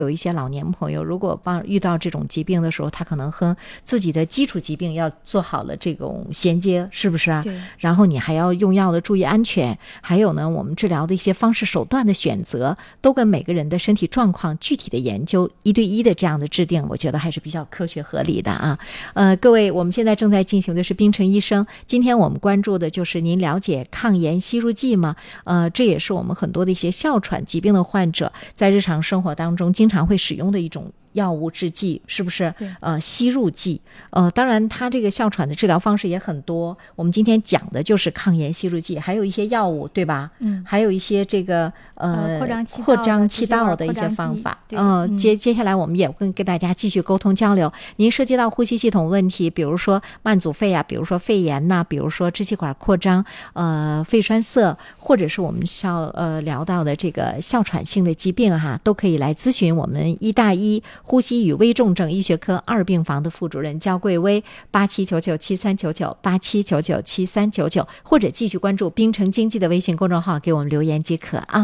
有一些老年朋友，如果遇到这种疾病的时候，他可能和自己的基础疾病要做好了这种衔接，是不是啊？ 对。 然后你还要用药的注意安全，还有呢，我们治疗的一些方式手段的选择，都跟每个人的身体状况具体的研究1对1的这样的制定，我觉得还是比较科学合理的啊。各位，我们现在正在进行的是冰城医生，今天我们关注的就是您了解抗炎吸入剂吗？这也是我们很多的一些哮喘疾病的患者在日常生活当中经常会使用的一种药物制剂，是不是？ 对。 吸入剂。当然它这个哮喘的治疗方式也很多，我们今天讲的就是抗炎吸入剂，还有一些药物，对吧？还有一些这个扩张气道的一些方法。接下来我们也会跟大家继续沟通交流。您涉及到呼吸系统问题，比如说慢阻肺啊，比如说肺炎呐，比如说支气管扩张，肺栓塞，或者是我们聊到的这个哮喘性的疾病哈，都可以来咨询我们医大医呼吸与危重症医学科2病房的副主任焦桂薇，87997399 87997399，或者继续关注冰城经济的微信公众号给我们留言即可啊。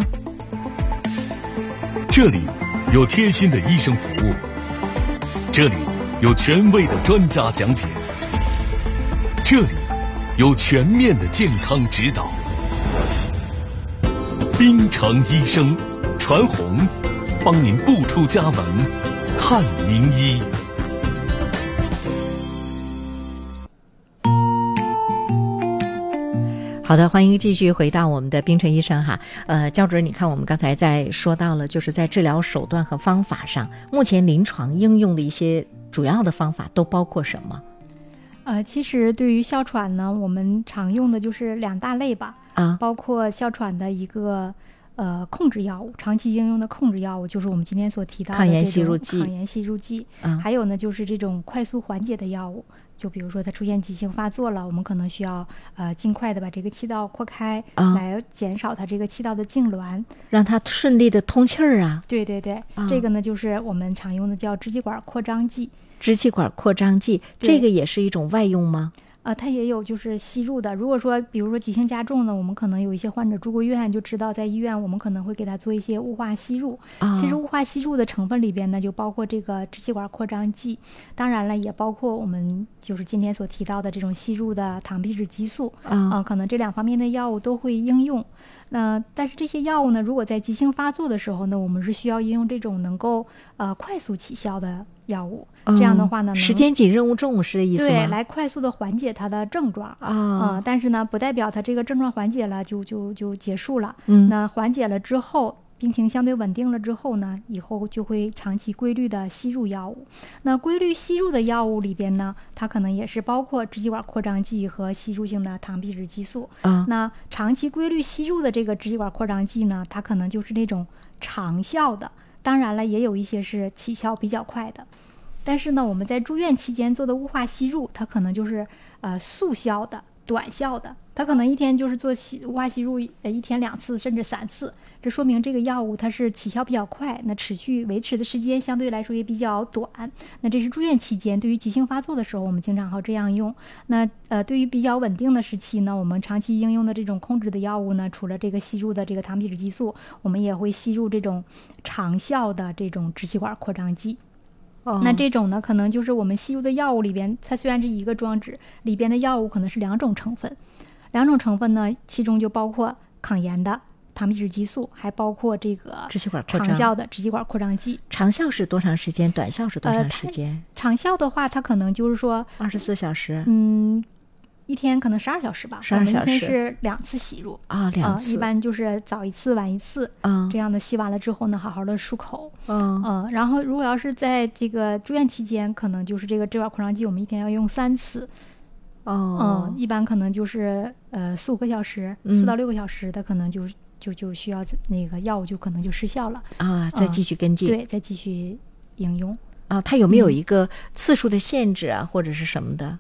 这里有贴心的医生服务，这里有权威的专家讲解，这里有全面的健康指导。冰城医生传红，帮您不出家门看名医。 好的，欢迎继续回到我们的冰城医生哈。焦主任，你看我们刚才在说到了，就是在治疗手段和方法上，目前临床应用的一些主要的方法都包括什么？ 其实对于哮喘呢，我们常用的就是2大类吧，包括哮喘的一个控制药物，长期应用的控制药物，就是我们今天所提到的抗炎吸入剂，还有呢就是这种快速缓解的药物，就比如说它出现急性发作了，我们可能需要尽快的把这个气道扩开，来减少它这个气道的痉挛，让它顺利的通气儿啊。 对，这个呢就是我们常用的叫支气管扩张剂。 支气管扩张剂，这个也是一种外用吗？ 它也有就是吸入的。如果说比如说急性加重呢，我们可能有一些患者住过院就知道，在医院我们可能会给他做一些雾化吸入。其实雾化吸入的成分里边呢，就包括这个支气管扩张剂，当然了也包括我们就是今天所提到的这种吸入的糖皮质激素。可能这2方面的药物都会应用。但是这些药物呢，如果在急性发作的时候呢，我们是需要应用这种能够快速起效的药物。这样的话呢， 时间紧任务重是这意思吗？ 对，来快速的缓解它的症状但是呢，不代表它这个症状缓解了就结束了。那缓解了之后，病情相对稳定了之后呢，以后就会长期规律的吸入药物。那规律吸入的药物里边呢，它可能也是包括支气管扩张剂和吸入性的糖皮质激素。那长期规律吸入的这个支气管扩张剂呢，它可能就是那种长效的，当然了，也有一些是起效比较快的。但是呢，我们在住院期间做的雾化吸入，它可能就是速效的、短效的，它可能一天就是做雾化吸入1天2次甚至3次，这说明这个药物它是起效比较快，那持续维持的时间相对来说也比较短。那这是住院期间，对于急性发作的时候，我们经常会这样用。那对于比较稳定的时期呢，我们长期应用的这种控制的药物呢，除了这个吸入的这个糖皮质激素，我们也会吸入这种长效的这种支气管扩张剂。那这种呢，可能就是我们吸入的药物里边，它虽然是一个装置，里边的药物可能是2种成分。2种成分呢，其中就包括抗炎的糖皮质激素，还包括这个支气管扩张长效的支气管扩张剂。 长效是多长时间？短效是多长时间？ 长效的话，它可能就是说 24小时。 一天可能12小时吧。 12小时。 一天是2次吸入 2次。 一般就是早1次晚1次。这样的吸完了之后呢，好好的漱口。然后如果要是在这个住院期间，可能就是这个支气管扩张剂，我们一天要用3次。一般可能就是4、5个小时，4到6个小时的可能就需要那个药物就可能就失效了再继续跟进。 对，再继续应用它有没有一个次数的限制啊，或者是什么的？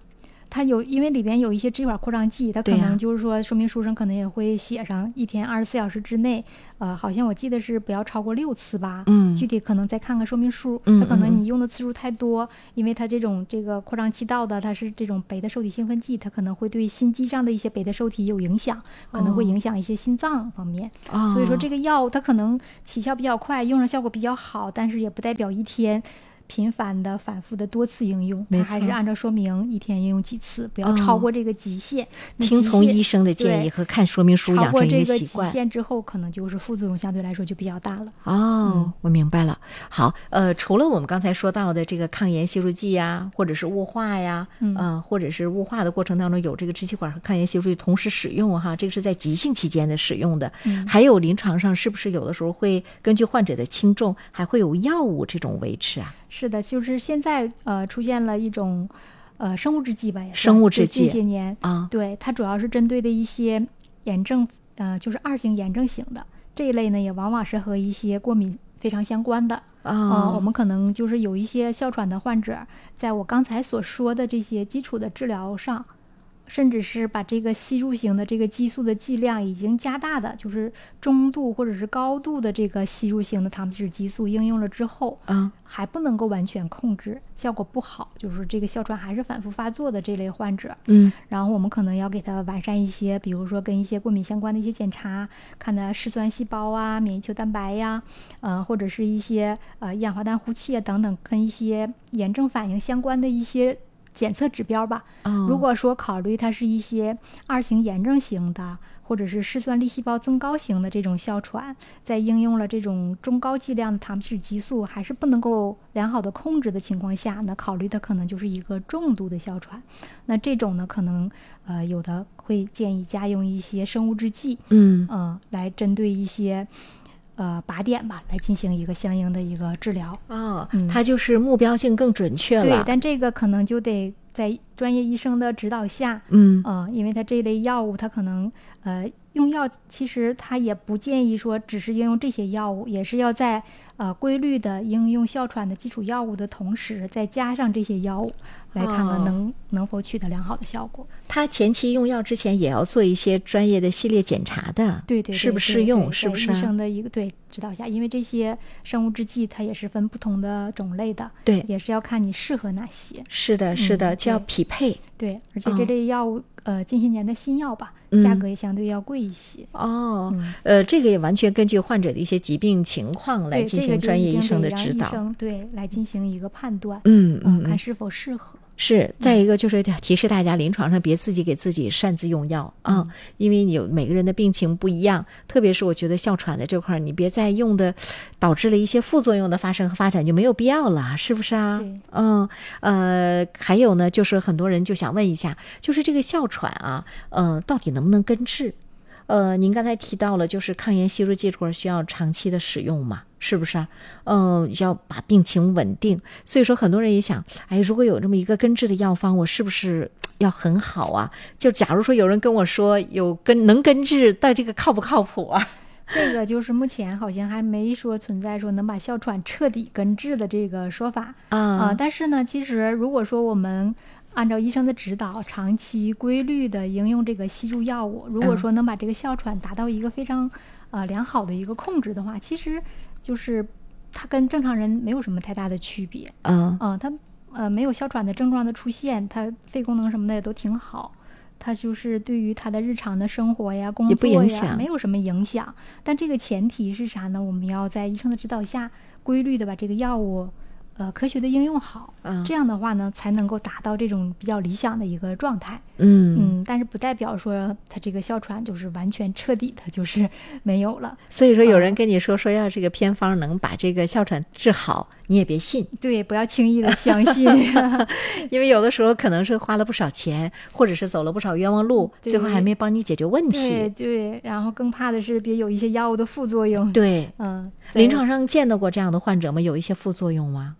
它因为里边有一些支气管扩张剂，它可能就是说说明书上可能也会写上1天24小时之内，好像我记得是不要超过6次吧。具体可能再看看说明书。它可能你用的次数太多，因为它这个扩张气道的，它是这种贝塔受体兴奋剂，它可能会对心肌上的一些贝塔受体有影响，可能会影响一些心脏方面。所以说这个药它可能起效比较快，用上效果比较好，但是也不代表1天频繁的反复的多次应用，它还是按照说明1天应用几次，不要超过这个极限。 听从医生的建议和看说明书，养成一个习惯。 超过这个极限之后，可能就是副作用相对来说就比较大了。 我明白了。好，除了我们刚才说到的这个抗炎吸入剂呀，或者是雾化呀，或者是雾化的过程当中有这个支气管和抗炎吸入剂同时使用哈，这个是在急性期间的使用的。还有临床上是不是有的时候会根据患者的轻重，还会有药物这种维持啊？ 是的，就是现在出现了一种生物制剂吧， 生物制剂这些年对，它主要是针对的一些炎症，就是2型炎症型的这一类呢，也往往是和一些过敏非常相关的。我们可能就是有一些哮喘的患者，在我刚才所说的这些基础的治疗上，甚至是把这个吸入型的这个激素的剂量已经加大的，就是中度或者是高度的这个吸入型的糖皮质激素应用了之后，还不能够完全控制，效果不好，就是这个哮喘还是反复发作的这类患者，然后我们可能要给他完善一些，比如说跟一些过敏相关的一些检查，看他嗜酸细胞啊、免疫球蛋白呀，或者是一些一氧化氮呼气啊等等，跟一些炎症反应相关的一些检测指标吧。如果说考虑它是一些2型炎症型的，或者是嗜酸粒细胞增高型的这种哮喘，在应用了这种中高剂量的糖皮质激素还是不能够良好的控制的情况下，那考虑它可能就是一个重度的哮喘。那这种呢，可能有的会建议加用一些生物制剂，来针对一些靶点吧，来进行一个相应的一个治疗。 它就是目标性更准确了。 对，但这个可能就得在专业医生的指导下，因为它这类药物，它可能用药其实它也不建议说只是应用这些药物，也是要在规律的应用哮喘的基础药物的同时，再加上这些药物，来看看能否取得良好的效果。 他前期用药之前也要做一些专业的系列检查的， 对， 适不适用，是不是？ 医生的一个指导下，因为这些生物制剂它也是分不同的种类的， 对， 也是要看你适合哪些。 是的，是的，就要匹配。 对，而且这类药物近些年的新药吧，价格也相对要贵一些。 这个也完全根据患者的一些疾病情况来进行专业医生的指导， 对，来进行一个判断，看是否适合。 是，再一个就是提示大家，临床上别自己给自己擅自用药因为有每个人的病情不一样，特别是我觉得哮喘的这块，你别再用的导致了一些副作用的发生和发展就没有必要了，是不是啊？还有呢，就是很多人就想问一下，就是这个哮喘啊，到底能不能根治？您刚才提到了，就是抗炎吸入剂这块需要长期的使用嘛，是不是？要把病情稳定。所以说，很多人也想，如果有这么一个根治的药方，我是不是要很好啊？就假如说有人跟我说能根治，但这个靠不靠谱啊？ 这个就是目前好像还没说存在说能把哮喘彻底根治的这个说法但是呢，其实如果说我们按照医生的指导，长期规律的应用这个吸入药物，如果说能把这个哮喘达到一个非常良好的一个控制的话，其实就是它跟正常人没有什么太大的区别。它没有哮喘的症状的出现，它肺功能什么的也都挺好，它就是对于他的日常的生活呀、工作呀没有什么影响。但这个前提是啥呢？我们要在医生的指导下，规律的把这个药物科学的应用好，这样的话呢，才能够达到这种比较理想的一个状态。但是不代表说它这个哮喘就是完全彻底的就是没有了。 所以说有人跟你说要这个偏方能把这个哮喘治好，你也别信。 对，不要轻易的相信因为有的时候可能是花了不少钱，或者是走了不少冤枉路，最后还没帮你解决问题。 对，然后更怕的是别有一些药物的副作用。 对，临床上见到过这样的患者吗？有一些副作用吗？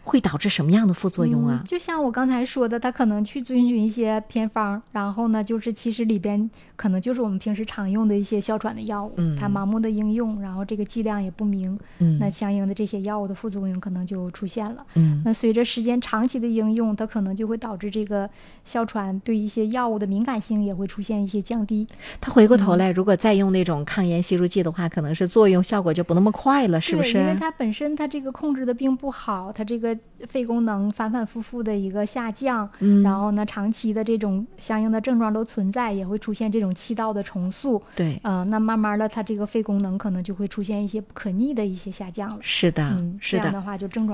会导致什么样的副作用啊？ 就像我刚才说的，它可能去遵循一些偏方，然后呢，就是其实里边可能就是我们平时常用的一些哮喘的药物，它盲目的应用，然后这个剂量也不明，那相应的这些药物的副作用可能就出现了。那随着时间长期的应用，它可能就会导致这个哮喘对一些药物的敏感性也会出现一些降低。 它回过头来，如果再用那种抗炎吸入剂的话，可能是作用效果就不那么快了，是不是？ 对，因为它本身它这个控制的并不好，它这个肺功能反反复复的一个下降，然后呢，长期的这种相应的症状都存在，也会出现这种气道的重塑。 对， 那慢慢的，它这个肺功能可能就会出现一些不可逆的一些下降了。 是的，是的。 这样的话就症状